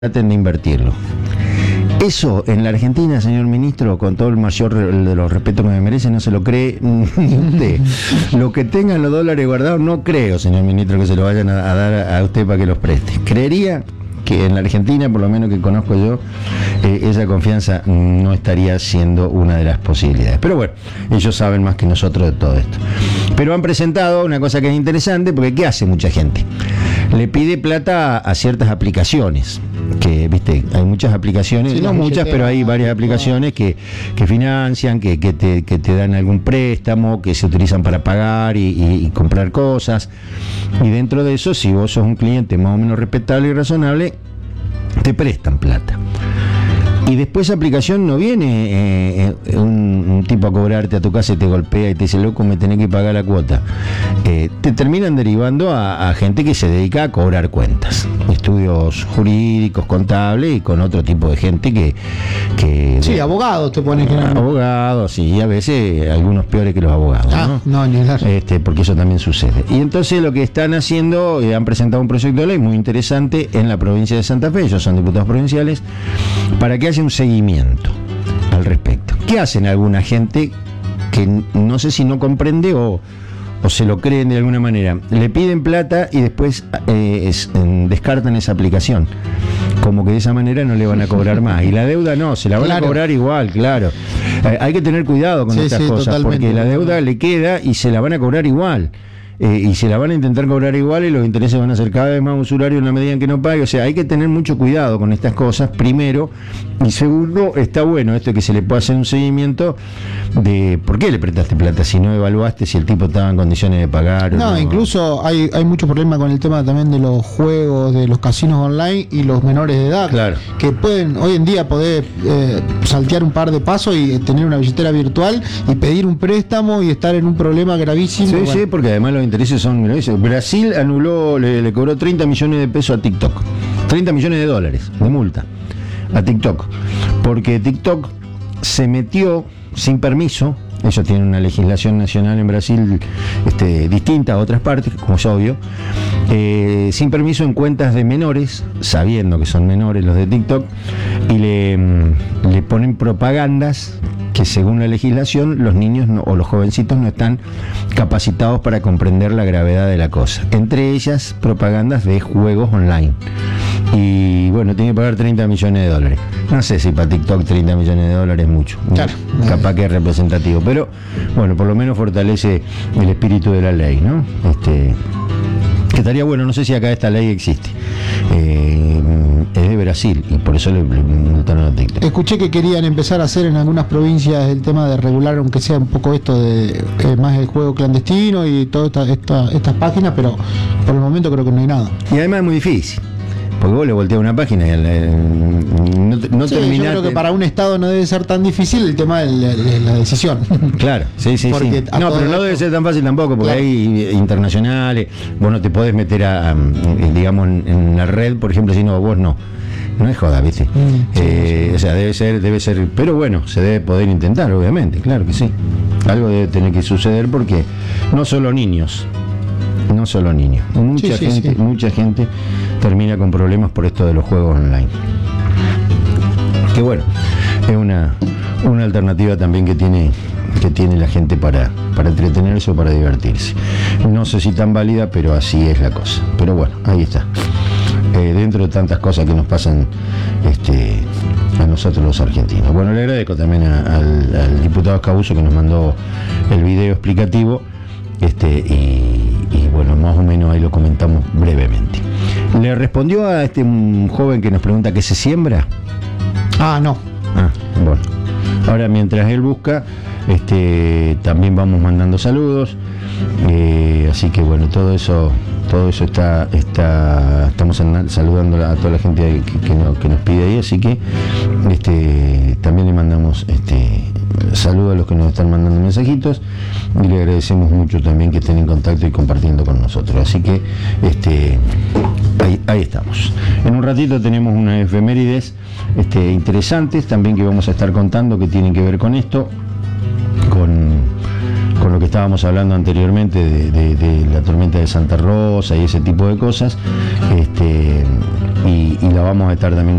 traten de invertirlo. Eso en la Argentina, señor ministro, con todo el mayor de los respetos que me merece, no se lo cree ni usted. Lo que tengan los dólares guardados, no creo, señor ministro, que se lo vayan a dar a usted para que los preste. Creería que en la Argentina, por lo menos que conozco yo, esa confianza no estaría siendo una de las posibilidades. Pero bueno, ellos saben más que nosotros de todo esto. Pero han presentado una cosa que es interesante, porque ¿qué hace mucha gente? Le pide plata a ciertas aplicaciones, que, viste, hay muchas aplicaciones, sí, no muchas, pero hay varias aplicaciones que financian, que te dan algún préstamo, que se utilizan para pagar y comprar cosas. Y dentro de eso, si vos sos un cliente más o menos respetable y razonable, te prestan plata. Y después esa aplicación no viene un tipo a cobrarte a tu casa y te golpea y te dice, loco, me tenés que pagar la cuota. Te terminan derivando a gente que se dedica a cobrar cuentas, estudios jurídicos, contables, y con otro tipo de gente que sí, abogados te ponen que no. Abogados, sí, y a veces algunos peores que los abogados, no, ni hablar. Porque eso también sucede. Y entonces lo que están haciendo, han presentado un proyecto de ley muy interesante en la provincia de Santa Fe, ellos son diputados provinciales, para que haya un seguimiento al respecto. ¿Qué hacen alguna gente que no sé si no comprende o se lo creen de alguna manera? Le piden plata y después descartan esa aplicación, como que de esa manera no le van a cobrar más. Y la deuda no, se la van a cobrar igual, claro. Hay que tener cuidado con estas cosas, totalmente, porque la deuda le queda y se la van a cobrar igual. Y se la van a intentar cobrar igual y los intereses van a ser cada vez más usurarios en la medida en que no pague. O sea, hay que tener mucho cuidado con estas cosas, primero. Y segundo, está bueno esto que se le pueda hacer un seguimiento de por qué le prestaste plata, si no evaluaste si el tipo estaba en condiciones de pagar. No, incluso hay mucho problema con el tema también de los juegos, de los casinos online y los menores de edad. Claro. Que pueden hoy en día poder saltear un par de pasos y tener una billetera virtual y pedir un préstamo y estar en un problema gravísimo. Sí, bueno. Sí, porque además los intereses son... Brasil anuló, le cobró 30 millones de pesos a TikTok. 30 millones de dólares de multa a TikTok. Porque TikTok se metió sin permiso. Ellos tienen una legislación nacional en Brasil distinta a otras partes, como es obvio, sin permiso en cuentas de menores, sabiendo que son menores los de TikTok, y le ponen propagandas que según la legislación los niños o los jovencitos no están capacitados para comprender la gravedad de la cosa. Entre ellas, propagandas de juegos online. Y bueno, tiene que pagar 30 millones de dólares. No sé si para TikTok 30 millones de dólares es mucho. Claro. Capaz que es representativo. Pero bueno, por lo menos fortalece el espíritu de la ley, ¿no? Que estaría bueno, no sé si acá esta ley existe. Es de Brasil y por eso le multaron a TikTok. Escuché que querían empezar a hacer en algunas provincias el tema de regular, aunque sea un poco esto de más el juego clandestino y todas estas páginas, pero por el momento creo que no hay nada. Y además es muy difícil. Porque vos le volteas una página y no sí, terminaste. Yo creo que para un Estado no debe ser tan difícil el tema de la decisión. Claro, sí. No, pero no debe ser tan fácil tampoco, porque hay internacionales. Vos no te podés meter digamos, en la red, por ejemplo, si no, vos no. No es joda, ¿viste? O sea, debe ser, pero bueno, se debe poder intentar, obviamente, claro que sí. Algo debe tener que suceder porque no solo niños. Mucha gente termina con problemas por esto de los juegos online. Que bueno, es una alternativa también que tiene la gente para entretenerse o para divertirse. No sé si tan válida, pero así es la cosa. Pero bueno, ahí está. Dentro de tantas cosas que nos pasan a nosotros los argentinos. Bueno, le agradezco también al diputado Escabuso que nos mandó el video explicativo. Y bueno, más o menos ahí lo comentamos brevemente. ¿Le respondió a un joven que nos pregunta qué se siembra? No. Bueno. Ahora, mientras él busca, también vamos mandando saludos. Así que bueno, todo eso estamos saludando a toda la gente que nos pide ahí, así que también le mandamos saludos a los que nos están mandando mensajitos y le agradecemos mucho también que estén en contacto y compartiendo con nosotros. Así que ahí estamos. En un ratito tenemos unas efemérides interesantes también que vamos a estar contando, que tienen que ver con esto, con lo que estábamos hablando anteriormente de la tormenta de Santa Rosa y ese tipo de cosas. y la vamos a estar también